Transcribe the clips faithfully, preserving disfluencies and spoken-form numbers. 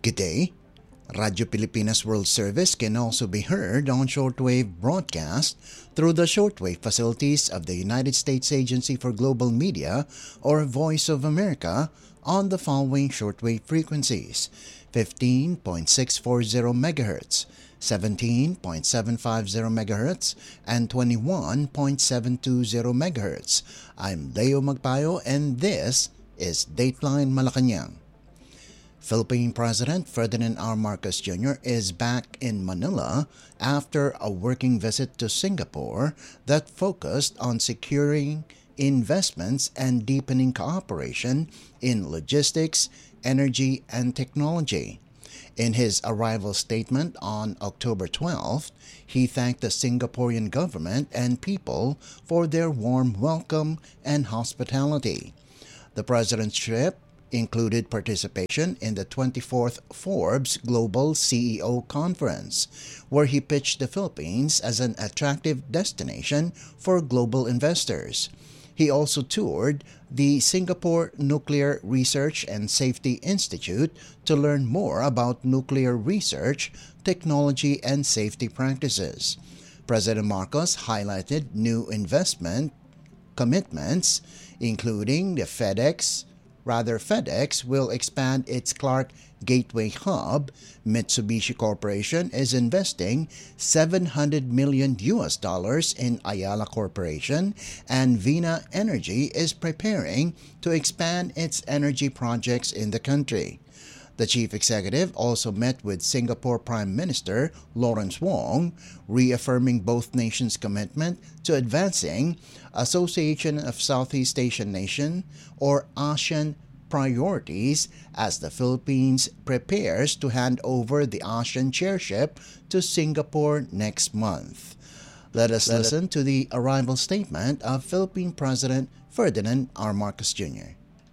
Good day. Radio Pilipinas World Service can also be heard on shortwave broadcast through the shortwave facilities of the United States Agency for Global Media or Voice of America on the following shortwave frequencies: fifteen point six four zero megahertz, seventeen point seven five zero megahertz, and twenty-one point seven two zero megahertz. I'm Leo Magpayo and this is Dateline Malacanang. Philippine President Ferdinand R. Marcos Junior is back in Manila after a working visit to Singapore that focused on securing investments and deepening cooperation in logistics, energy, and technology. In his arrival statement on October twelfth, he thanked the Singaporean government and people for their warm welcome and hospitality. The president's trip included participation in the twenty-fourth Forbes Global C E O Conference, where he pitched the Philippines as an attractive destination for global investors. He also toured the Singapore Nuclear Research and Safety Institute to learn more about nuclear research, technology, and safety practices. President Marcos highlighted new investment commitments, including the FedEx Rather, FedEx will expand its Clark Gateway Hub. Mitsubishi Corporation is investing seven hundred million U S dollars in Ayala Corporation, and Vina Energy is preparing to expand its energy projects in the country. The chief executive also met with Singapore Prime Minister Lawrence Wong, reaffirming both nations' commitment to advancing Association of Southeast Asian Nations or ASEAN priorities as the Philippines prepares to hand over the ASEAN chairship to Singapore next month. Let us Let listen it. to the arrival statement of Philippine President Ferdinand R. Marcos Junior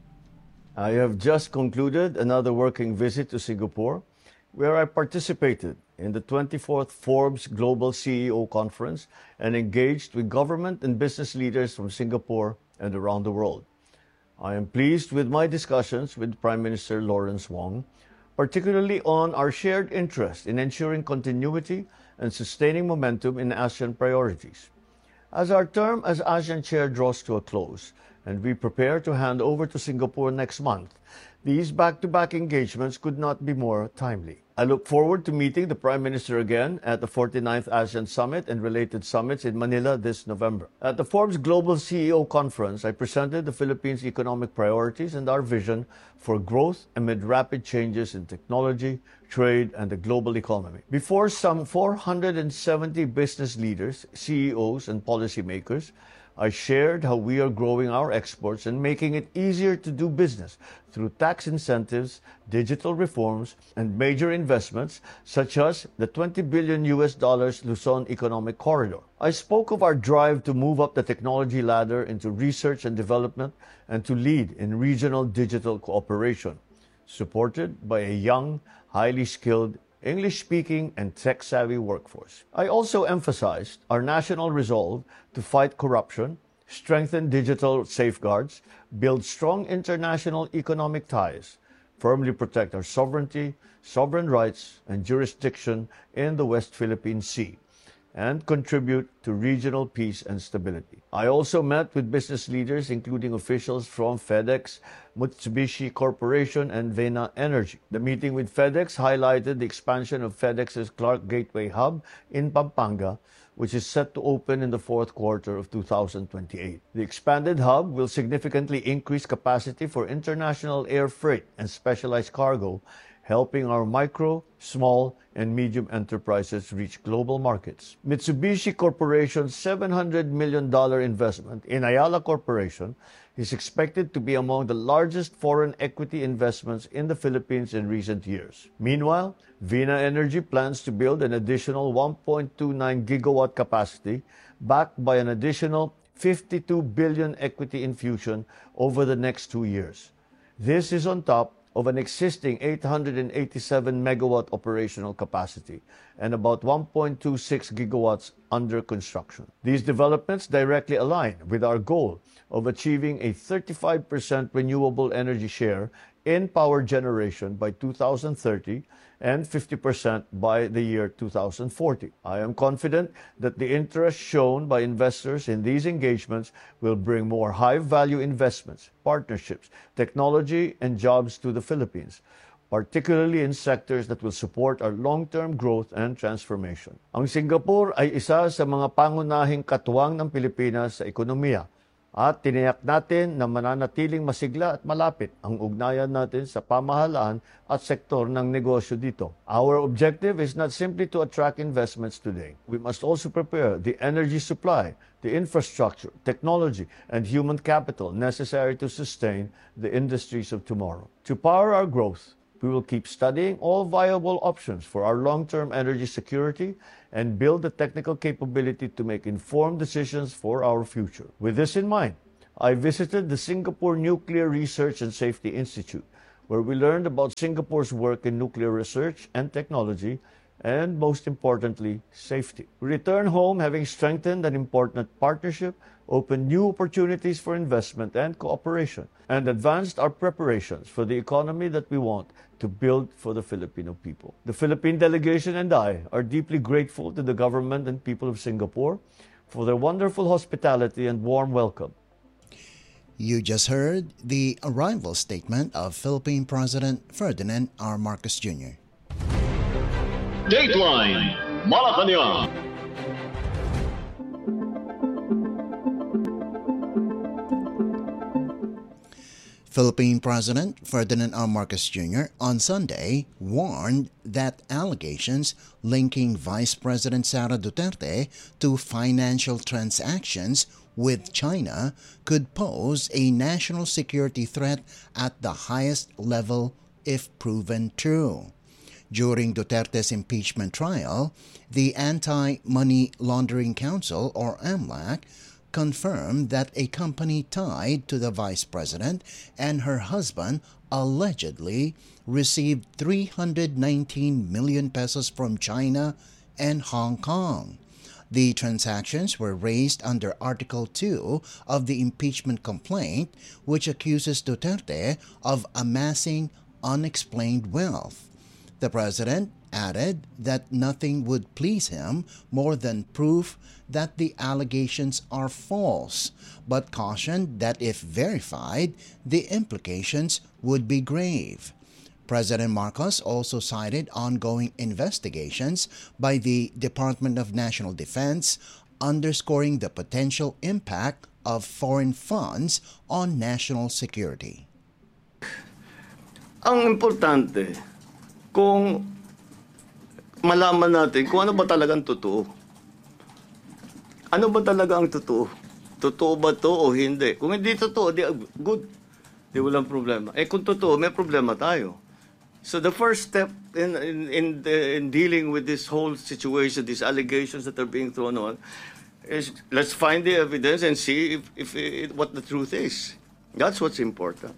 I have just concluded another working visit to Singapore, where I participated in the twenty-fourth Forbes Global C E O Conference and engaged with government and business leaders from Singapore and around the world. I am pleased with my discussions with Prime Minister Lawrence Wong, particularly on our shared interest in ensuring continuity and sustaining momentum in ASEAN priorities. As our term as ASEAN Chair draws to a close, and we prepare to hand over to Singapore next month, these back-to-back engagements could not be more timely. I look forward to meeting the Prime Minister again at the forty-ninth ASEAN Summit and related summits in Manila this November. At the Forbes Global C E O Conference, I presented the Philippines' economic priorities and our vision for growth amid rapid changes in technology, trade, and the global economy. Before some four hundred seventy business leaders, C E Os, and policymakers, I shared how we are growing our exports and making it easier to do business through tax incentives, digital reforms, and major investments such as the twenty billion U S dollars Luzon Economic Corridor. I spoke of our drive to move up the technology ladder into research and development and to lead in regional digital cooperation, supported by a young, highly skilled, English-speaking, and tech-savvy workforce. I also emphasized our national resolve to fight corruption, strengthen digital safeguards, build strong international economic ties, firmly protect our sovereignty, sovereign rights, and jurisdiction in the West Philippine Sea, and contribute to regional peace and stability. I also met with business leaders, including officials from FedEx, Mitsubishi Corporation, and Vina Energy. The meeting with FedEx highlighted the expansion of FedEx's Clark Gateway Hub in Pampanga, which is set to open in the fourth quarter of two thousand twenty-eight. The expanded hub will significantly increase capacity for international air freight and specialized cargo, helping our micro, small, and medium enterprises reach global markets. Mitsubishi Corporation's seven hundred million dollars investment in Ayala Corporation is expected to be among the largest foreign equity investments in the Philippines in recent years. Meanwhile, Vina Energy plans to build an additional one point two nine gigawatt capacity, backed by an additional fifty-two billion equity infusion over the next two years. This is on top of an existing eight hundred eighty-seven megawatt operational capacity and about one point two six gigawatts under construction. These developments directly align with our goal of achieving a thirty-five percent renewable energy share in power generation by two thousand thirty and fifty percent by the year two thousand forty. I am confident that the interest shown by investors in these engagements will bring more high-value investments, partnerships, technology, and jobs to the Philippines, particularly in sectors that will support our long-term growth and transformation. Ang Singapore ay isa sa mga pangunahing katuwang ng Pilipinas sa ekonomiya at tiniyak natin na mananatiling masigla at malapit ang ugnayan natin sa pamahalaan at sektor ng negosyo dito. Our objective is not simply to attract investments today. We must also prepare the energy supply, the infrastructure, technology, and human capital necessary to sustain the industries of tomorrow. To power our growth, we will keep studying all viable options for our long-term energy security and build the technical capability to make informed decisions for our future. With this in mind, I visited the Singapore Nuclear Research and Safety Institute, where we learned about Singapore's work in nuclear research and technology, and most importantly, safety. We return home having strengthened an important partnership, opened new opportunities for investment and cooperation, and advanced our preparations for the economy that we want to build for the Filipino people. The Philippine delegation and I are deeply grateful to the government and people of Singapore for their wonderful hospitality and warm welcome. You just heard the arrival statement of Philippine President Ferdinand R. Marcos Junior Dateline Malacanang. Philippine President Ferdinand R. Marcos Junior on Sunday warned that allegations linking Vice President Sara Duterte to financial transactions with China could pose a national security threat at the highest level if proven true. During Duterte's impeachment trial, the Anti-Money Laundering Council, or AMLAC, confirmed that a company tied to the vice president and her husband allegedly received three hundred nineteen million pesos from China and Hong Kong. The transactions were raised under Article two of the impeachment complaint, which accuses Duterte of amassing unexplained wealth. The president added that nothing would please him more than proof that the allegations are false, but cautioned that if verified, the implications would be grave. President Marcos also cited ongoing investigations by the Department of National Defense, underscoring the potential impact of foreign funds on national security. Ang importante, kung malaman natin kung ano ba talagang totoo. Ano ba talaga ang totoo? Totoo ba to o hindi? Kung hindi totoo, di, good. Di walang problema. Eh kung totoo, may problema tayo. So the first step in in in, the, in dealing with this whole situation, these allegations that are being thrown on, is let's find the evidence and see if, if it, what the truth is. That's what's important.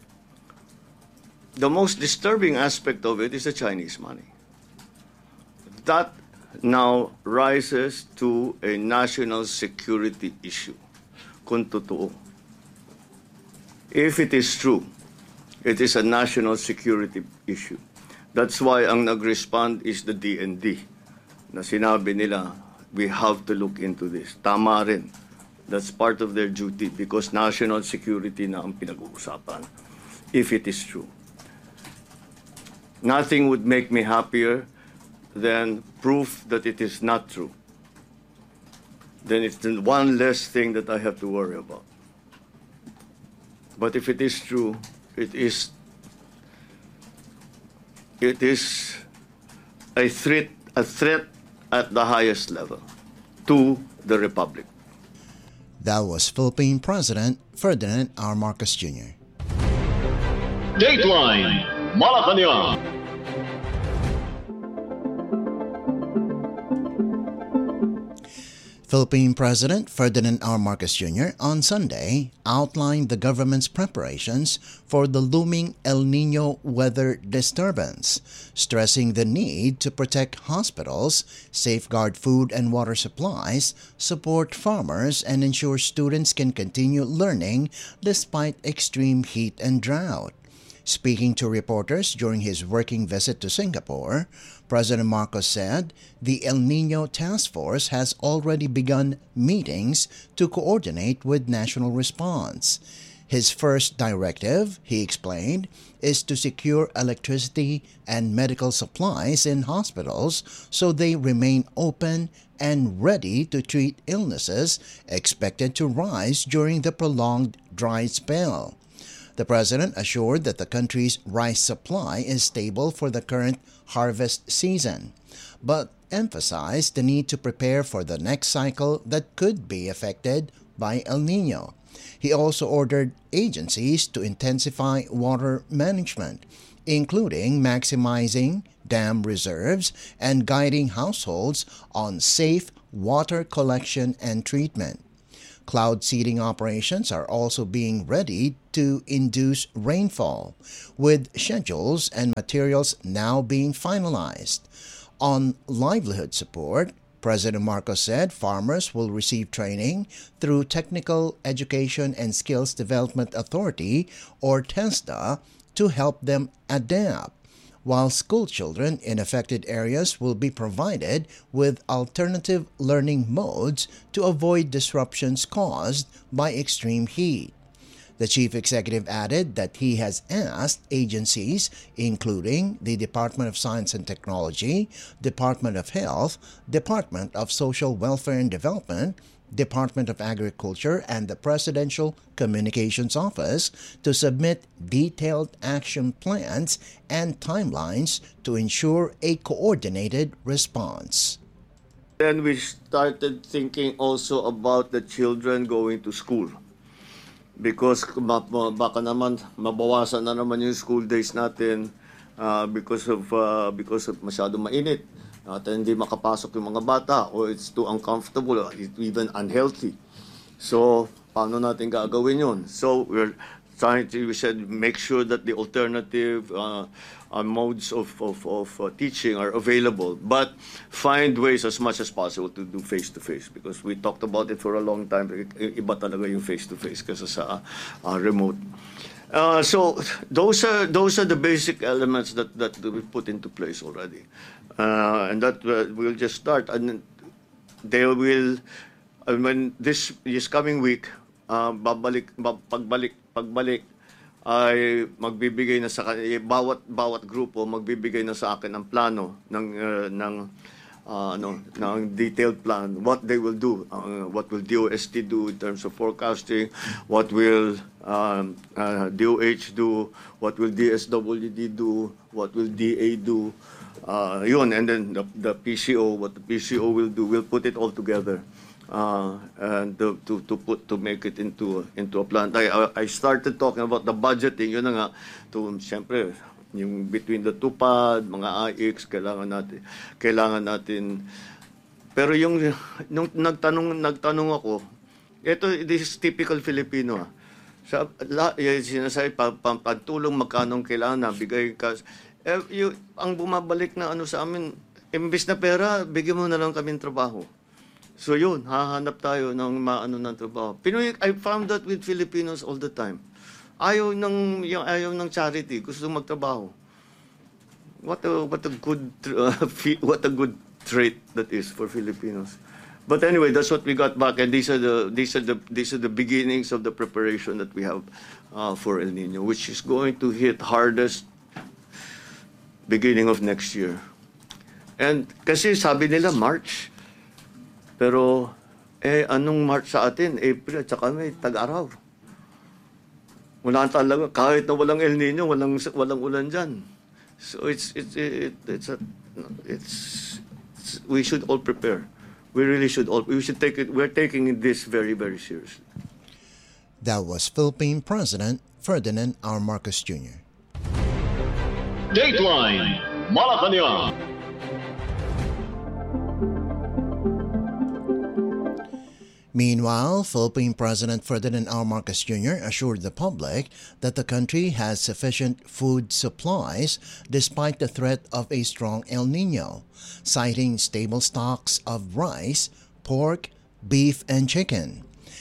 The most disturbing aspect of it is the Chinese money. That now rises to a national security issue, kung totoo. If it is true, it is a national security issue. That's why ang nag-respond is the D N D, na sinabi nila, we have to look into this. Tama rin. That's part of their duty because national security na ang pinag-uusapan, if it is true. Nothing would make me happier than proof that it is not true. Then it's the one less thing that I have to worry about. But if it is true, it is it is a threat a threat at the highest level to the Republic. That was Philippine President Ferdinand R. Marcos Junior Dateline Malacanang. Philippine President Ferdinand R. Marcos Junior on Sunday outlined the government's preparations for the looming El Niño weather disturbance, stressing the need to protect hospitals, safeguard food and water supplies, support farmers, and ensure students can continue learning despite extreme heat and drought. Speaking to reporters during his working visit to Singapore, President Marcos said the El Nino Task Force has already begun meetings to coordinate with national response. His first directive, he explained, is to secure electricity and medical supplies in hospitals so they remain open and ready to treat illnesses expected to rise during the prolonged dry spell. The president assured that the country's rice supply is stable for the current harvest season, but emphasized the need to prepare for the next cycle that could be affected by El Nino. He also ordered agencies to intensify water management, including maximizing dam reserves and guiding households on safe water collection and treatment. Cloud seeding operations are also being readied to induce rainfall, with schedules and materials now being finalized. On livelihood support, President Marcos said farmers will receive training through Technical Education and Skills Development Authority, or TESDA, to help them adapt, while school children in affected areas will be provided with alternative learning modes to avoid disruptions caused by extreme heat. The chief executive added that he has asked agencies, including the Department of Science and Technology, Department of Health, Department of Social Welfare and Development, Department of Agriculture, and the Presidential Communications Office to submit detailed action plans and timelines to ensure a coordinated response. Then we started thinking also about the children going to school. Because baka naman mabawasan na naman yung school days natin uh, because of uh, because of masyado mainit. At hindi makapasok yung mga bata or it's too uncomfortable or even unhealthy. So, paano natin gagawin yun? So, we're trying to, we said, make sure that the alternative uh, uh, modes of, of, of uh, teaching are available, but find ways as much as possible to do face-to-face because we talked about it for a long time. Iba talaga yung face-to-face kasi sa uh, remote. Uh, so those are those are the basic elements that that we put into place already, uh, and that uh, we'll just start. And they will, I mean, this this coming week, uh, babalik, pagbalik, pagbalik, ay magbibigay na sa bawat bawat grupo magbibigay na sa akin ng plano ng uh, ng uh, ano ng detailed plan what they will do, uh, what will D O S T do in terms of forecasting, what will um, uh, D O H do, what will D S W D do, what will D A do, uh, yun, and then the, the P C O, what the P C O will do, we'll put it all together. Uh, and to, to to put to make it into into a plan. I I started talking about the budgeting. Yun na nga, to siyempre yung between the two P A D, mga I X, kailangan natin kailangan natin. Pero yung nung nagtanong nagtanong ako, ito this is typical Filipino. Ah. Sa la, sinasabi pa, pa, pagtulong magkano kailangan na bigay ka. Eh, yung, ang bumabalik na ano sa amin, imbis na pera, bigyan mo na lang kaming trabaho. So yun, hahanap tayo ng maano ng trabaho. Pinoy, I found that with Filipinos all the time. Ayaw ng yung ayaw ng charity, gusto magtrabaho. What a what a good uh, what a good trait that is for Filipinos. But anyway, that's what we got back, and these are the these are the these are the beginnings of the preparation that we have uh, for El Nino, which is going to hit hardest beginning of next year. And kasi sabi nila March. Pero, eh, anong March sa atin? April, at saka may tag-araw. Wala talaga, kahit na walang El Nino, walang, walang ulan dyan. So, it's, it's, it, it's, a, it's, it's, we should all prepare. We really should all, we should take it, we're taking this very, very seriously. That was Philippine President Ferdinand R. Marcos Junior Dateline Malacanang. Meanwhile, Philippine President Ferdinand R. Marcos Junior assured the public that the country has sufficient food supplies despite the threat of a strong El Nino, citing stable stocks of rice, pork, beef, and chicken.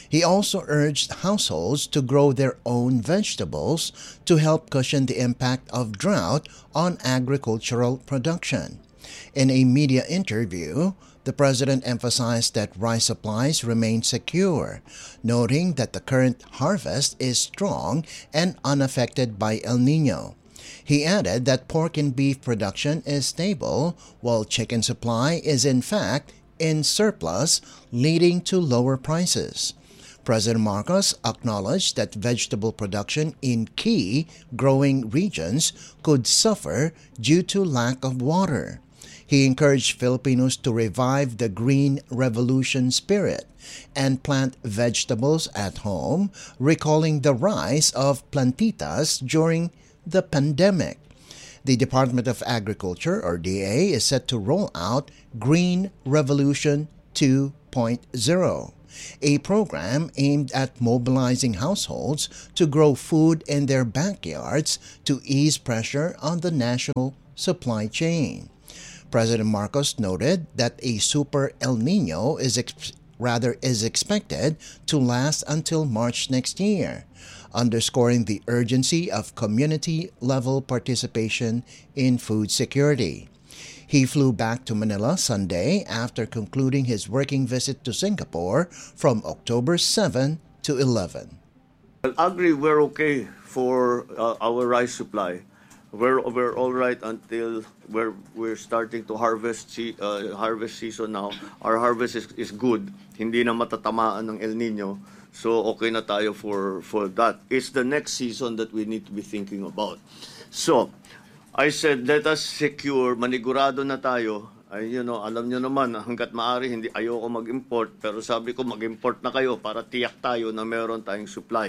He also urged households to grow their own vegetables to help cushion the impact of drought on agricultural production. In a media interview, the president emphasized that rice supplies remain secure, noting that the current harvest is strong and unaffected by El Nino. He added that pork and beef production is stable, while chicken supply is in fact in surplus, leading to lower prices. President Marcos acknowledged that vegetable production in key growing regions could suffer due to lack of water. He encouraged Filipinos to revive the green revolution spirit and plant vegetables at home, recalling the rise of plantitas during the pandemic. The Department of Agriculture, or D A, is set to roll out Green Revolution two point oh, a program aimed at mobilizing households to grow food in their backyards to ease pressure on the national supply chain. President Marcos noted that a super El Nino is ex- rather is expected to last until March next year, underscoring the urgency of community-level participation in food security. He flew back to Manila Sunday after concluding his working visit to Singapore from October seventh to eleventh. Well, agree, we're okay for uh, our rice supply. We're, we're all right until we're, we're starting to harvest se- uh, harvest season now. Our harvest is, is good. Hindi na matatamaan ng El Nino. So okay na tayo for, for that. It's the next season that we need to be thinking about. So, I said, let us secure, manigurado na tayo. Ay, you know, alam nyo naman, hanggat maaari, hindi ayoko mag-import. Pero sabi ko, mag-import na kayo para tiyak tayo na meron tayong supply.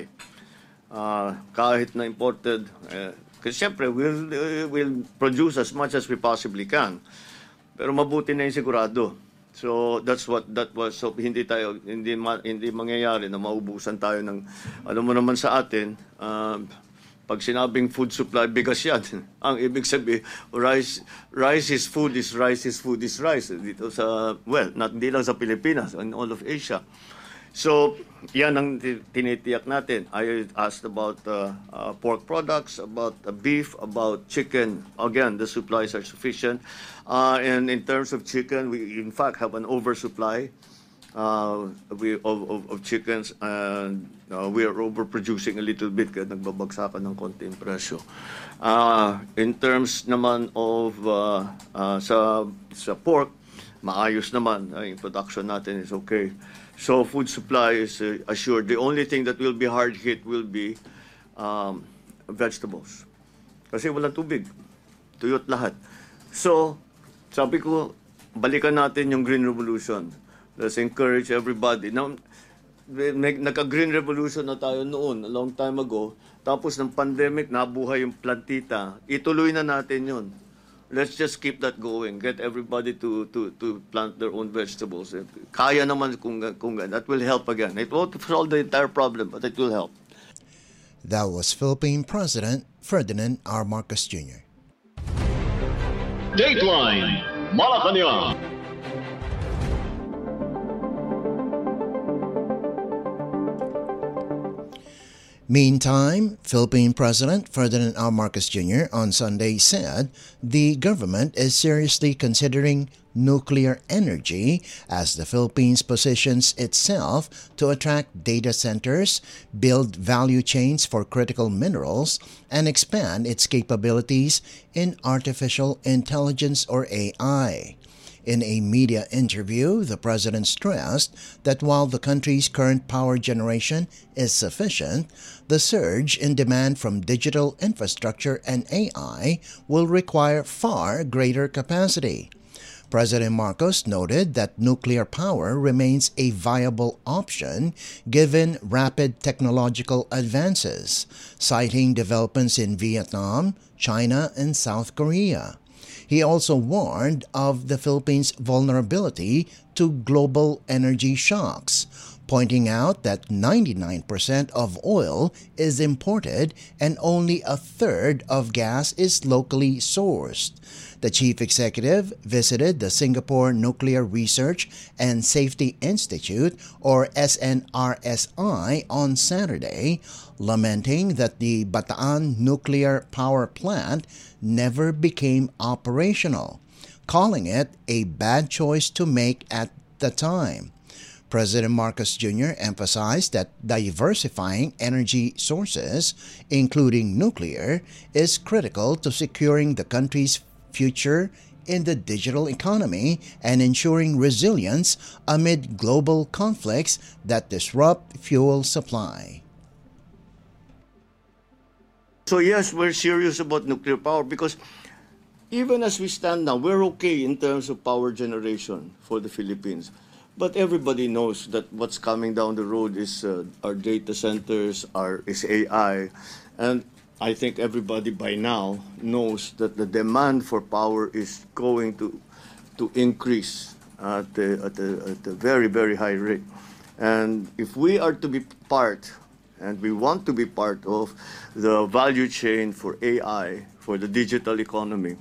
Uh, kahit na imported, eh, kasi siyempre, we'll, uh, we'll produce as much as we possibly can. Pero mabuti na yung sigurado. So that's what that was. So hindi tayo hindi ma, hindi mangyayari na maubusan tayo ng alam mo naman sa atin, uh, pag sinabing food supply, bigas yan. Ang ibig sabihin, rice rice is food is rice is food is rice dito sa, well, not hindi lang sa Pilipinas, in all of Asia. So, yan ang tinitiyak natin. I asked about uh, uh, pork products, about uh, beef, about chicken. Again, the supplies are sufficient. Uh, and in terms of chicken, we in fact have an oversupply uh, we, of, of, of chickens. And uh, we are overproducing a little bit kaya nagbabagsakan ng konti yung presyo. Uh, in terms naman of uh, uh, sa, sa pork, maayos naman. Uh, yung production natin is okay. So food supply is uh, assured. The only thing that will be hard hit will be um, vegetables. Kasi walang tubig. Tuyot lahat. So, sabi ko, balikan natin yung Green Revolution. Let's encourage everybody. Now, nagka-Green Revolution na tayo noon, a long time ago. Tapos ng pandemic, nabuhay yung plantita. Ituloy na natin yun. Let's just keep that going. Get everybody to to to plant their own vegetables. Kaya naman kung kung that will help again. It won't solve the entire problem, but it will help. That was Philippine President Ferdinand R. Marcos Junior Dateline Malacanang. Meantime, Philippine President Ferdinand R. Marcos Junior on Sunday said the government is seriously considering nuclear energy as the Philippines positions itself to attract data centers, build value chains for critical minerals, and expand its capabilities in artificial intelligence or A I. In a media interview, the president stressed that while the country's current power generation is sufficient, the surge in demand from digital infrastructure and A I will require far greater capacity. President Marcos noted that nuclear power remains a viable option given rapid technological advances, citing developments in Vietnam, China, and South Korea. He also warned of the Philippines' vulnerability to global energy shocks, pointing out that ninety-nine percent of oil is imported and only a third of gas is locally sourced. The chief executive visited the Singapore Nuclear Research and Safety Institute, or S N R S I, on Saturday, lamenting that the Bataan nuclear power plant never became operational, calling it a bad choice to make at the time. President Marcos Junior emphasized that diversifying energy sources, including nuclear, is critical to securing the country's future in the digital economy and ensuring resilience amid global conflicts that disrupt fuel supply. So yes, we're serious about nuclear power because even as we stand now, we're okay in terms of power generation for the Philippines. But everybody knows that what's coming down the road is uh, our data centers, our is A I, and I think everybody by now knows that the demand for power is going to to increase at a, at a, at a very, very high rate. And if we are to be part, and we want to be part of the value chain for A I, for the digital economy,